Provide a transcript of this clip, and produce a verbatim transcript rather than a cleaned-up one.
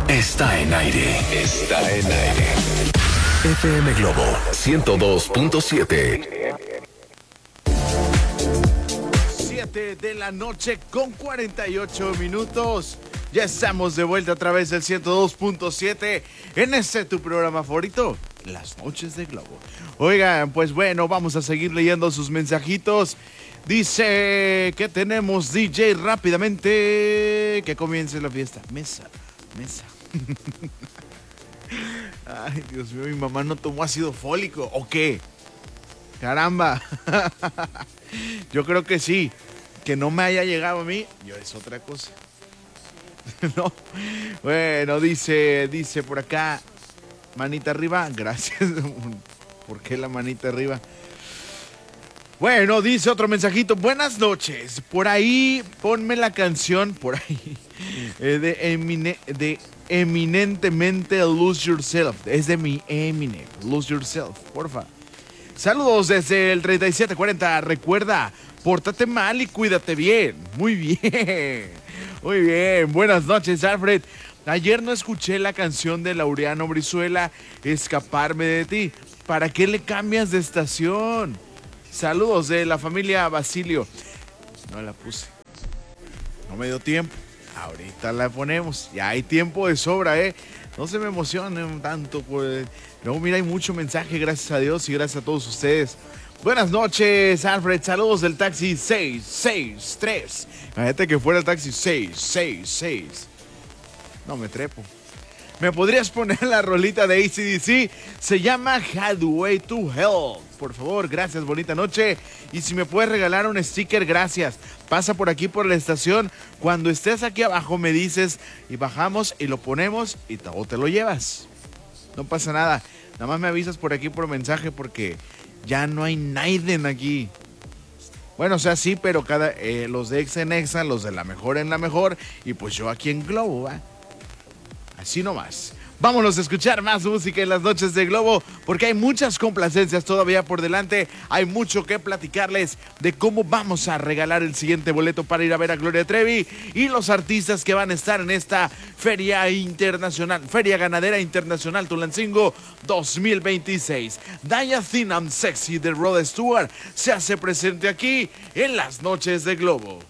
está en aire. Está en aire. F M Globo ciento dos punto siete. siete de la noche con cuarenta y ocho minutos. Ya estamos de vuelta a través del ciento dos punto siete en este tu programa favorito, Las Noches de Globo. Oigan, pues bueno, vamos a seguir leyendo sus mensajitos. Dice que tenemos D J rápidamente. Que comience la fiesta. Mesa, mesa. Ay, Dios mío, mi mamá no tomó ácido fólico. ¿O qué? Caramba. Yo creo que sí. Que no me haya llegado a mí, yo es otra cosa. No. Bueno, dice, dice por acá, manita arriba, gracias. ¿Por qué la manita arriba? Bueno, dice otro mensajito, buenas noches. Por ahí, ponme la canción, por ahí, eh, de, emine, de eminentemente Lose Yourself. Es de mi Eminem, Lose Yourself, porfa. Saludos desde el treinta y siete cuarenta. Recuerda, pórtate mal y cuídate bien. Muy bien, muy bien. Buenas noches, Alfred. Ayer no escuché la canción de Laureano Brizuela, Escaparme de ti. ¿Para qué le cambias de estación? Saludos de la familia Basilio. No la puse. No me dio tiempo. Ahorita la ponemos. Ya hay tiempo de sobra, ¿eh? No se me emocionen tanto. Pues. No, mira, hay mucho mensaje, gracias a Dios y gracias a todos ustedes. Buenas noches, Alfred. Saludos del taxi seis seis tres. Imagínate que fuera el taxi seis seis seis. No me trepo. ¿Me podrías poner la rolita de A C D C? Se llama Highway to Hell. Por favor, gracias, bonita noche. Y si me puedes regalar un sticker, gracias. Pasa por aquí por la estación. Cuando estés aquí abajo me dices y bajamos y lo ponemos y te, o te lo llevas. No pasa nada. Nada más me avisas por aquí por mensaje porque ya no hay Naiden aquí. Bueno, o sea, sí, pero cada eh, los de Exa en Exa, los de la mejor en la mejor y pues yo aquí en Globo, ¿va? Así nomás. Vámonos a escuchar más música en las noches de Globo, porque hay muchas complacencias todavía por delante. Hay mucho que platicarles de cómo vamos a regalar el siguiente boleto para ir a ver a Gloria Trevi y los artistas que van a estar en esta Feria Internacional, Feria Ganadera Internacional Tulancingo dos mil veintiséis. Daya Thin and Sexy de Rod Stewart se hace presente aquí en las noches de Globo.